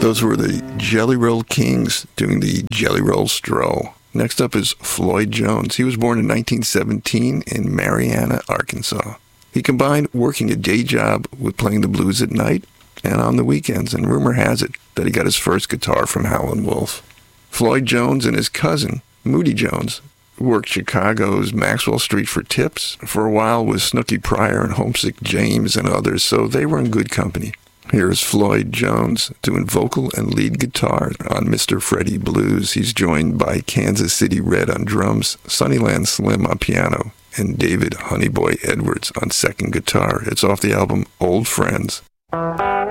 Those were the Jelly Roll Kings doing the Jelly Roll Stroll. Next up is Floyd Jones. He was born in 1917 in Marianna, Arkansas. He combined working a day job with playing the blues at night and on the weekends, and rumor has it that he got his first guitar from Howlin' Wolf. Floyd Jones and his cousin, Moody Jones, worked Chicago's Maxwell Street for tips for a while with Snooky Pryor and Homesick James and others, so they were in good company. Here's Floyd Jones doing vocal and lead guitar on Mr. Freddie Blues. He's joined by Kansas City Red on drums, Sunnyland Slim on piano, and David Honeyboy Edwards on second guitar. It's off the album Old Friends.